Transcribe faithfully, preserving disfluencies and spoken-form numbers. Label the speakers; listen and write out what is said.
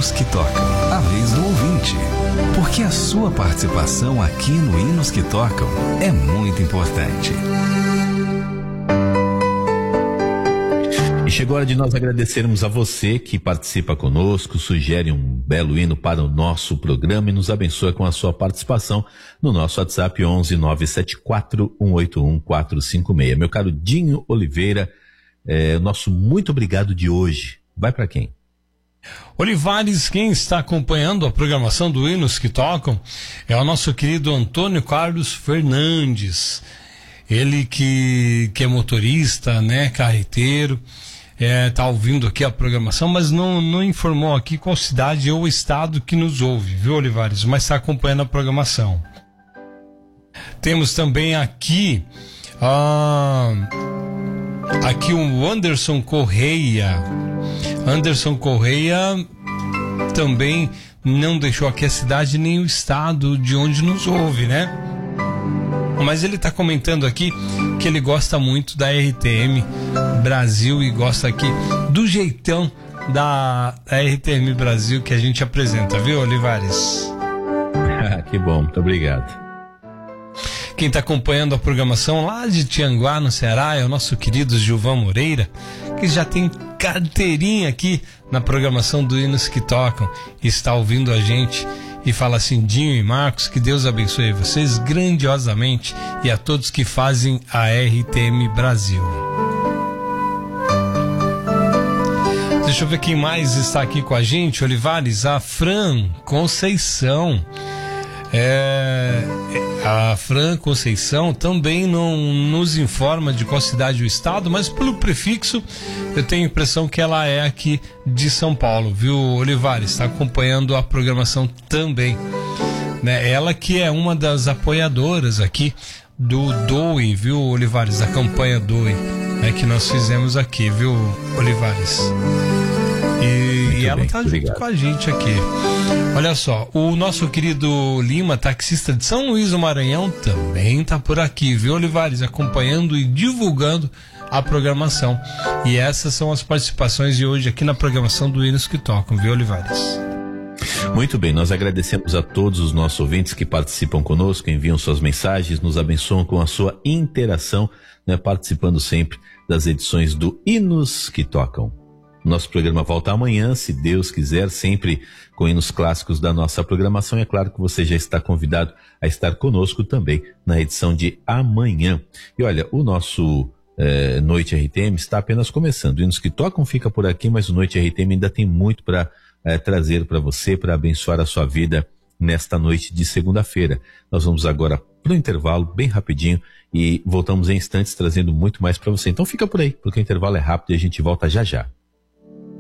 Speaker 1: Hinos que Tocam, a vez do ouvinte. Porque a sua participação aqui no Hinos que Tocam é muito importante.
Speaker 2: E chegou a hora de nós agradecermos a você que participa conosco, sugere um belo hino para o nosso programa e nos abençoa com a sua participação no nosso WhatsApp onze nove sete quatro um oito um quatro cinco seis. Meu caro Dinho Oliveira, é, nosso muito obrigado de hoje vai para quem?
Speaker 3: Olivares, quem está acompanhando a programação do Hinos que Tocam é o nosso querido Antônio Carlos Fernandes. Ele que, que é motorista, né, carreteiro, é, tá ouvindo aqui a programação, mas não, não informou aqui qual cidade ou estado que nos ouve, viu, Olivares? Mas está acompanhando a programação. Temos também aqui ah, aqui o Anderson Correia. Anderson Correia também não deixou aqui a cidade nem o estado de onde nos ouve, né? Mas ele está comentando aqui que ele gosta muito da R T M Brasil e gosta aqui do jeitão da, da R T M Brasil que a gente apresenta, viu, Olivares?
Speaker 2: Que bom, muito obrigado.
Speaker 3: Quem está acompanhando a programação lá de Tianguá, no Ceará, é o nosso querido Gilvan Moreira, que já tem carteirinha aqui na programação do Hinos que Tocam e está ouvindo a gente e fala assim: Dinho e Marcos, que Deus abençoe vocês grandiosamente e a todos que fazem a R T M Brasil. Deixa eu ver quem mais está aqui com a gente, Olivares. A Fran Conceição. É, a Fran Conceição também não nos informa de qual cidade o estado, mas pelo prefixo eu tenho a impressão que ela é aqui de São Paulo, viu, Olivares? Está acompanhando a programação também, né? Ela que é uma das apoiadoras aqui do Doe, viu, Olivares? Da campanha Doe, né, que nós fizemos aqui, viu, Olivares? E, e ela está junto com a gente aqui. Olha só, o nosso querido Lima, taxista de São Luís do Maranhão, também está por aqui, viu, Olivares? Acompanhando e divulgando a programação. E essas são as participações de hoje aqui na programação do Hinos que Tocam, viu, Olivares?
Speaker 2: Muito bem, nós agradecemos a todos os nossos ouvintes que participam conosco, enviam suas mensagens, nos abençoam com a sua interação, né, participando sempre das edições do Hinos que Tocam. Nosso programa volta amanhã, se Deus quiser, sempre com hinos clássicos da nossa programação. É claro que você já está convidado a estar conosco também na edição de amanhã. E olha, o nosso eh, Noite R T M está apenas começando. Hinos que Tocam fica por aqui, mas o Noite R T M ainda tem muito para eh, trazer para você, para abençoar a sua vida nesta noite de segunda-feira. Nós vamos agora para o intervalo, bem rapidinho, e voltamos em instantes trazendo muito mais para você. Então fica por aí, porque o intervalo é rápido e a gente volta já já.